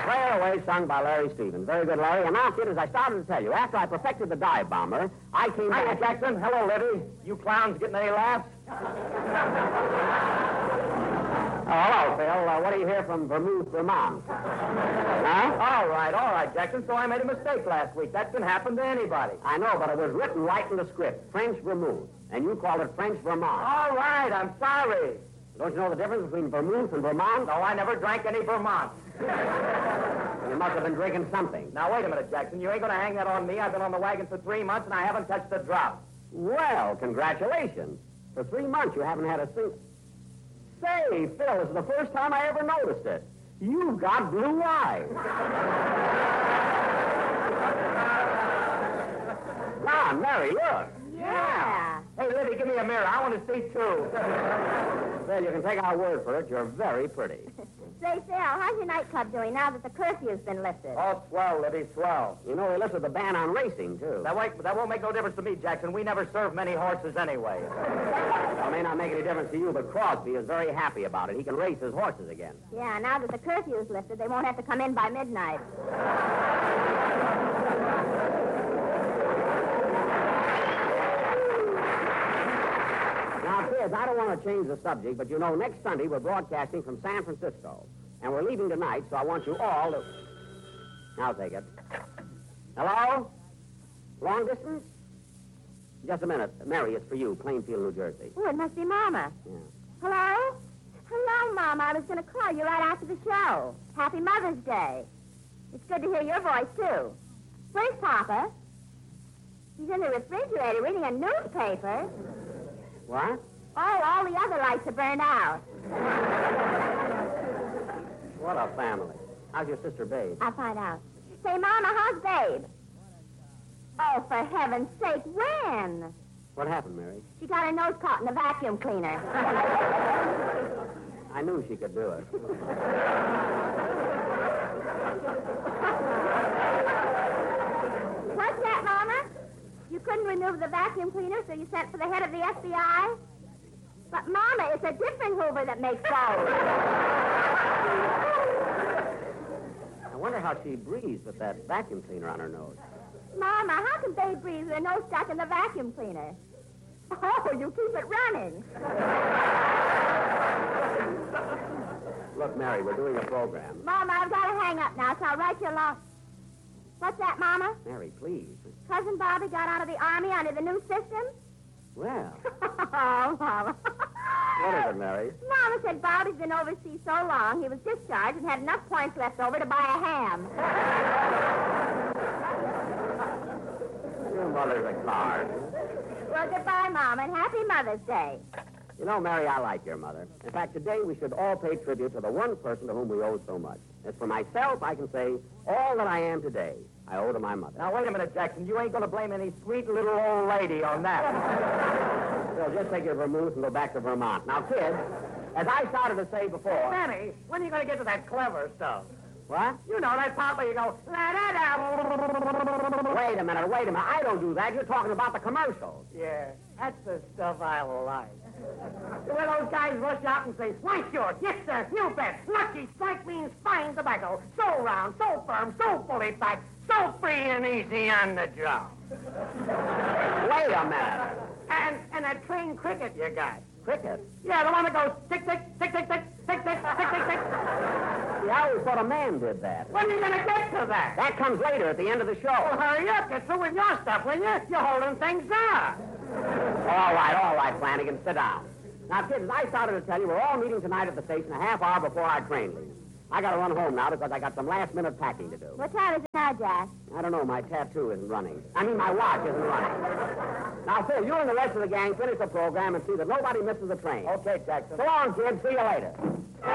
Sail Away, sung by Larry Stevens. Very good, Larry. And now, kid, as I started to tell you, after I perfected the dive bomber, I came back... Hiya, Jackson. Hello, Libby. You clowns getting any laughs? Oh, hello, Phil. What do you hear from Vermouth, Vermont? Huh? All right, Jackson. So I made a mistake last week. That can happen to anybody. I know, but it was written right in the script. French Vermouth. And you called it French Vermont. All right, I'm sorry. Don't you know the difference between Vermouth and Vermont? No, I never drank any Vermont. You must have been drinking something. Now, wait a minute, Jackson. You ain't going to hang that on me. I've been on the wagon for 3 months, and I haven't touched a drop. Well, congratulations. For 3 months, you haven't had a single... Say, Phil, this is the first time I ever noticed it. You've got blue eyes. Come on, Mary, look. Yeah. Hey, Libby, give me a mirror. I want to see, too. Well, you can take our word for it. You're very pretty. Say, Phil, how's your nightclub doing now that the curfew's been lifted? Oh, swell, Libby, swell. You know, they lifted the ban on racing, too. That won't make no difference to me, Jackson. We never serve many horses anyway. Well, it may not make any difference to you, but Crosby is very happy about it. He can race his horses again. Yeah, now that the curfew's lifted, they won't have to come in by midnight. Now, kids, I don't want to change the subject, but you know, next Sunday we're broadcasting from San Francisco. And we're leaving tonight, so I want you all to... Now take it. Hello? Long distance? Just a minute. Mary, it's for you, Plainfield, New Jersey. Oh, it must be Mama. Yeah. Hello? Hello, Mama. I was going to call you right after the show. Happy Mother's Day. It's good to hear your voice, too. Where's Papa? He's in the refrigerator reading a newspaper. What? Oh, all the other lights are burned out. What a family. How's your sister, Babe? I'll find out. Say, Mama, how's Babe? Oh, for heaven's sake, when? What happened, Mary? She got her nose caught in the vacuum cleaner. I knew she could do it. What's that, Mama? You couldn't remove the vacuum cleaner, so you sent for the head of the FBI? But, Mama, it's a different Hoover that makes those. I wonder how she breathes with that vacuum cleaner on her nose. Mama, how can Babe breathe with her nose stuck in the vacuum cleaner? Oh, you keep it running. Look, Mary, we're doing a program. Mama, I've got to hang up now, so I'll write you a long... What's that, Mama? Mary, please. Cousin Bobby got out of the Army under the new system? Well, Oh, Mama. what is it, Mary? Mama said Bobby's been overseas so long, he was discharged and had enough points left over to buy a ham. Your mother's a card. Well, goodbye, Mama, and happy Mother's Day. You know, Mary, I like your mother. In fact, today we should all pay tribute to the one person to whom we owe so much. As for myself, I can say all that I am today, I owe to my mother. Now, wait a minute, Jackson. You ain't going to blame any sweet little old lady on that. Well, just take your vermouth and go back to Vermont. Now, kids, as I started to say before... Benny, when are you going to get to that clever stuff? What? You know, that part where you go... La-da-da. Wait a minute. I don't do that. You're talking about the commercials. Yeah, that's the stuff I like. Where those guys rush out and say, why, sure, yes, sir, you bet. Lucky Strike means fine tobacco. So round, so firm, so fully packed, so free and easy on the job. Wait a minute. And that trained cricket you got. Cricket? Yeah, the one that goes tick, tick, tick, tick, tick, tick, tick, tick, tick, tick. See, I always thought a man did that. When are you going to get to that? That comes later at the end of the show. Well, hurry up. Get through with your stuff, will you? You're holding things up. All right, Flanagan, sit down. Now, kids, as I started to tell you, we're all meeting tonight at the station a half hour before our train leaves. I got to run home now because I got some last-minute packing to do. What time is it now, Jack? I don't know. My tattoo isn't running. My watch isn't running. Now, Phil, you and the rest of the gang finish the program and see that nobody misses the train. Okay, Jackson. So long, kids. See you later.